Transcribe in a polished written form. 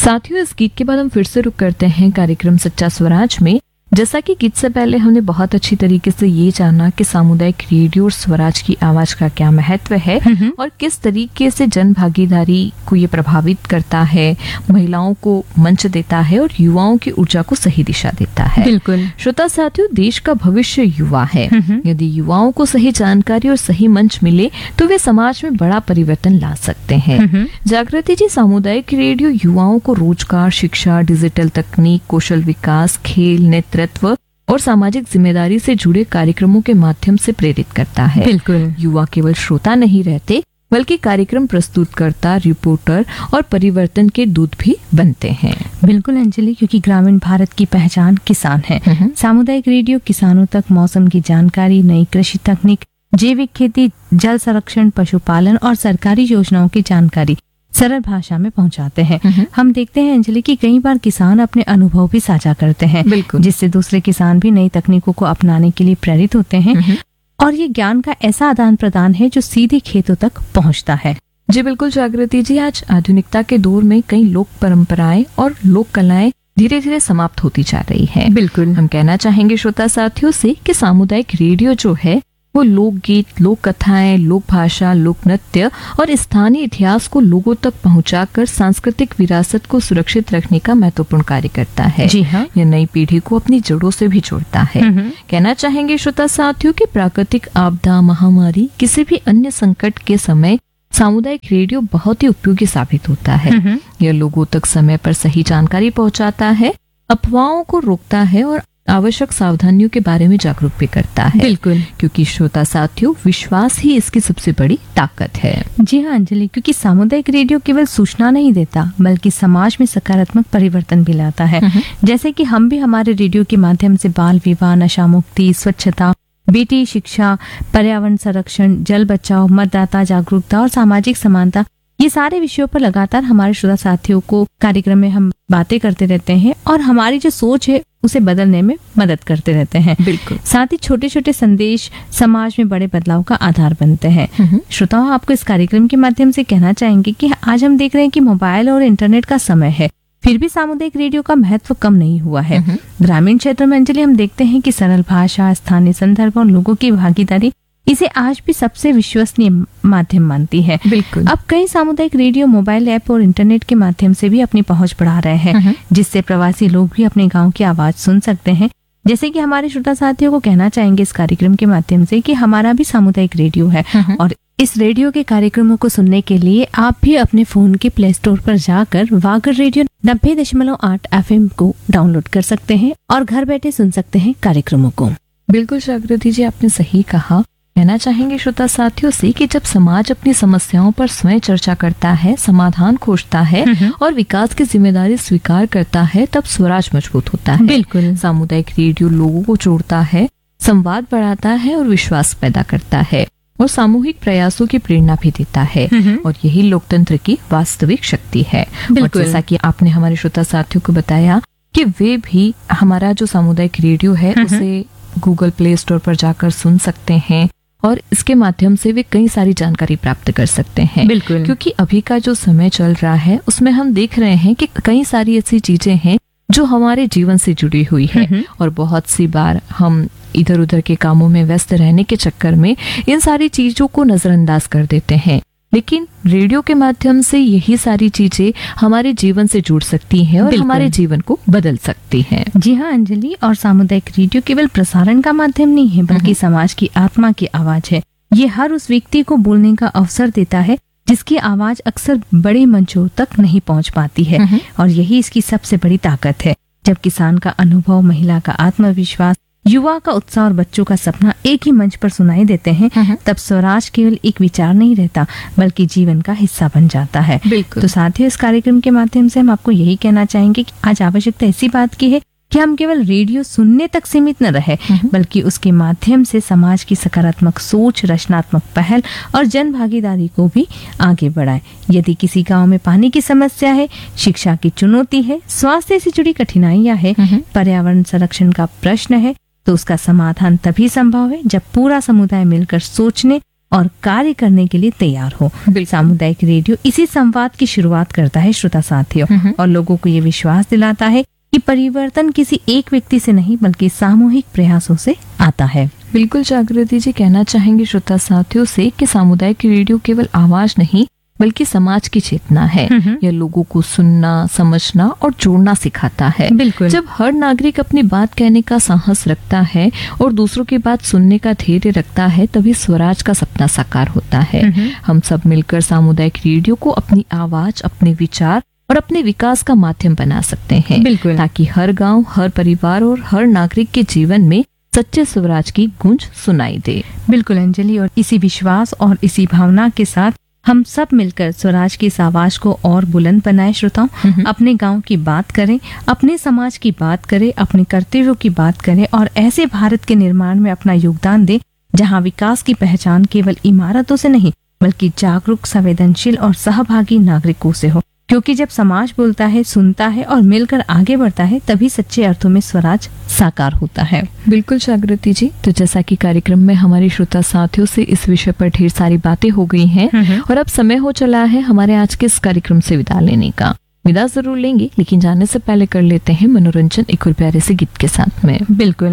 साथियों, इस गीत के बाद हम फिर से रुक करते हैं कार्यक्रम सच्चा स्वराज में। जैसा कि गीत से पहले हमने बहुत अच्छी तरीके से ये जाना कि सामुदायिक रेडियो और स्वराज की आवाज का क्या महत्व है और किस तरीके से जन भागीदारी को ये प्रभावित करता है, महिलाओं को मंच देता है और युवाओं की ऊर्जा को सही दिशा देता है। बिल्कुल श्रोता साथियों, देश का भविष्य युवा है। यदि युवाओं को सही जानकारी और सही मंच मिले तो वे समाज में बड़ा परिवर्तन ला सकते हैं। जागृति जी, सामुदायिक रेडियो युवाओं को रोजगार, शिक्षा, डिजिटल तकनीक, कौशल विकास, खेल, नेतृत्व और सामाजिक जिम्मेदारी से जुड़े कार्यक्रमों के माध्यम से प्रेरित करता है। बिल्कुल युवा केवल श्रोता नहीं रहते बल्कि कार्यक्रम प्रस्तुतकर्ता, रिपोर्टर और परिवर्तन के दूत भी बनते हैं। बिल्कुल अंजलि, क्योंकि ग्रामीण भारत की पहचान किसान है। सामुदायिक रेडियो किसानों तक मौसम की जानकारी, नई कृषि तकनीक, जैविक खेती, जल संरक्षण, पशुपालन और सरकारी योजनाओं की जानकारी सरल भाषा में पहुंचाते हैं। हम देखते हैं अंजलि कि कई बार किसान अपने अनुभव भी साझा करते हैं, जिससे दूसरे किसान भी नई तकनीकों को अपनाने के लिए प्रेरित होते हैं। और ये ज्ञान का ऐसा आदान प्रदान है जो सीधे खेतों तक पहुंचता है। जी बिल्कुल जागृति जी, आज आधुनिकता के दौर में कई लोक परंपराएं और लोक कलाएं धीरे धीरे समाप्त होती जा रही है। बिल्कुल हम कहना चाहेंगे श्रोता साथियों से कि सामुदायिक रेडियो जो है वो लोकगीत, लोक कथाएं, लोक भाषा, लोक नृत्य और स्थानीय इतिहास को लोगों तक पहुंचाकर सांस्कृतिक विरासत को सुरक्षित रखने का महत्वपूर्ण कार्य करता है। जी हाँ, यह नई पीढ़ी को अपनी जड़ों से भी जोड़ता है। कहना चाहेंगे श्रोता साथियों कि प्राकृतिक आपदा, महामारी, किसी भी अन्य संकट के समय सामुदायिक रेडियो बहुत ही उपयोगी साबित होता है। यह लोगों तक समय पर सही जानकारी पहुंचाता है, अफवाहों को रोकता है और आवश्यक सावधानियों के बारे में जागरूक भी करता है। बिल्कुल, क्योंकि श्रोता साथियों, विश्वास ही इसकी सबसे बड़ी ताकत है। जी हाँ अंजलि, क्योंकि सामुदायिक रेडियो केवल सूचना नहीं देता बल्कि समाज में सकारात्मक परिवर्तन भी लाता है। जैसे कि हम भी हमारे रेडियो के माध्यम से बाल विवाह, नशा मुक्ति, स्वच्छता, बेटी शिक्षा, पर्यावरण संरक्षण, जल बचाओ, मतदाता जागरूकता और सामाजिक समानता, ये सारे विषयों पर लगातार हमारे श्रोता साथियों को कार्यक्रम में हम बातें करते रहते हैं और हमारी जो सोच है उसे बदलने में मदद करते रहते हैं। बिल्कुल, साथ ही छोटे छोटे संदेश समाज में बड़े बदलाव का आधार बनते हैं। श्रोताओं, आपको इस कार्यक्रम के माध्यम से कहना चाहेंगे कि आज हम देख रहे हैं कि मोबाइल और इंटरनेट का समय है, फिर भी सामुदायिक रेडियो का महत्व कम नहीं हुआ है। ग्रामीण क्षेत्र में अंजलि हम देखते हैं कि सरल भाषा, स्थानीय संदर्भ और लोगों की भागीदारी इसे आज भी सबसे विश्वसनीय माध्यम मानती है। बिल्कुल, अब कई सामुदायिक रेडियो मोबाइल ऐप और इंटरनेट के माध्यम से भी अपनी पहुंच बढ़ा रहे हैं, जिससे प्रवासी लोग भी अपने गांव की आवाज सुन सकते हैं। जैसे कि हमारे श्रोता साथियों को कहना चाहेंगे इस कार्यक्रम के माध्यम से कि हमारा भी सामुदायिक रेडियो है और इस रेडियो के कार्यक्रमों को सुनने के लिए आप भी अपने फोन के प्ले स्टोर पर जाकर वागर रेडियो 90.8 FM को डाउनलोड कर सकते हैं और घर बैठे सुन सकते हैं कार्यक्रमों को। बिल्कुल जागृति जी, आपने सही कहा। कहना चाहेंगे श्रोता साथियों से कि जब समाज अपनी समस्याओं पर स्वयं चर्चा करता है, समाधान खोजता है और विकास की जिम्मेदारी स्वीकार करता है, तब स्वराज मजबूत होता है। बिल्कुल, सामुदायिक रेडियो लोगों को जोड़ता है, संवाद बढ़ाता है और विश्वास पैदा करता है और सामूहिक प्रयासों की प्रेरणा भी देता है और यही लोकतंत्र की वास्तविक शक्ति है। और जैसा कि आपने हमारे श्रोता साथियों को बताया कि वे भी हमारा जो सामुदायिक रेडियो है उसे गूगल प्ले स्टोर पर जाकर सुन सकते हैं और इसके माध्यम से वे कई सारी जानकारी प्राप्त कर सकते हैं। बिल्कुल, क्योंकि अभी का जो समय चल रहा है उसमें हम देख रहे हैं कि कई सारी ऐसी चीजें हैं जो हमारे जीवन से जुड़ी हुई है और बहुत सी बार हम इधर उधर के कामों में व्यस्त रहने के चक्कर में इन सारी चीजों को नजरअंदाज कर देते हैं, लेकिन रेडियो के माध्यम से यही सारी चीजें हमारे जीवन से जुड़ सकती हैं और हमारे जीवन को बदल सकती हैं। जी हाँ अंजलि, और सामुदायिक रेडियो केवल प्रसारण का माध्यम नहीं है बल्कि समाज की आत्मा की आवाज है। ये हर उस व्यक्ति को बोलने का अवसर देता है जिसकी आवाज अक्सर बड़े मंचों तक नहीं पहुंच पाती है और यही इसकी सबसे बड़ी ताकत है। जब किसान का अनुभव, महिला का आत्मविश्वास, युवा का उत्साह और बच्चों का सपना एक ही मंच पर सुनाई देते हैं, तब स्वराज केवल एक विचार नहीं रहता बल्कि जीवन का हिस्सा बन जाता है। तो साथियों, इस कार्यक्रम के माध्यम से हम आपको यही कहना चाहेंगे कि आज आवश्यकता ऐसी बात की है कि हम केवल रेडियो सुनने तक सीमित न रहे बल्कि उसके माध्यम से समाज की सकारात्मक सोच, रचनात्मक पहल और जन भागीदारी को भी आगे बढ़ाए। यदि किसी गांव में पानी की समस्या है, शिक्षा की चुनौती है, स्वास्थ्य से जुड़ी कठिनाइयां है, पर्यावरण संरक्षण का प्रश्न है, तो उसका समाधान तभी संभव है जब पूरा समुदाय मिलकर सोचने और कार्य करने के लिए तैयार हो। सामुदायिक रेडियो इसी संवाद की शुरुआत करता है श्रोता साथियों, और लोगों को ये विश्वास दिलाता है कि परिवर्तन किसी एक व्यक्ति से नहीं बल्कि सामूहिक प्रयासों से आता है। बिल्कुल जागृति जी, कहना चाहेंगे श्रोता साथियों से कि सामुदायिक रेडियो केवल आवाज नहीं बल्कि समाज की चेतना है। यह लोगों को सुनना, समझना और जोड़ना सिखाता है। बिल्कुल। जब हर नागरिक अपनी बात कहने का साहस रखता है और दूसरों की बात सुनने का धैर्य रखता है, तभी स्वराज का सपना साकार होता है। हम सब मिलकर सामुदायिक रेडियो को अपनी आवाज, अपने विचार और अपने विकास का माध्यम बना सकते हैं। बिल्कुल। ताकि हर गांव, हर परिवार और हर नागरिक के जीवन में सच्चे स्वराज की गूंज सुनाई दे। बिल्कुल अंजलि, और इसी विश्वास और इसी भावना के साथ हम सब मिलकर स्वराज की इस आवाज को और बुलंद बनाए। श्रोताओं, अपने गांव की बात करें, अपने समाज की बात करें, अपने कर्तव्यों की बात करें और ऐसे भारत के निर्माण में अपना योगदान दें जहां विकास की पहचान केवल इमारतों से नहीं बल्कि जागरूक, संवेदनशील और सहभागी नागरिकों से हो। क्योंकि जब समाज बोलता है, सुनता है और मिलकर आगे बढ़ता है, तभी सच्चे अर्थों में स्वराज साकार होता है। बिल्कुल जागृति जी, तो जैसा कि कार्यक्रम में हमारे श्रोता साथियों से इस विषय पर ढेर सारी बातें हो गई हैं और अब समय हो चला है हमारे आज के इस कार्यक्रम से विदा लेने का। विदा जरूर लेंगे, लेकिन जाने से पहले कर लेते हैं मनोरंजन एक और प्यारे से गीत के साथ में। बिल्कुल।